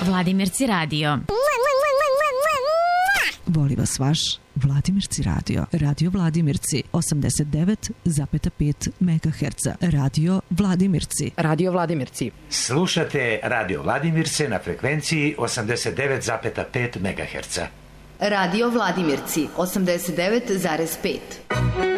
Vladimirci radio. Voli vas vaš Vladimirci radio. Radio Vladimirci 89,5 MHz. Radio Vladimirci. Radio Vladimirci. Slušate Radio Vladimirce na frekvenciji 89,5 MHz. Radio Vladimirci 89,5.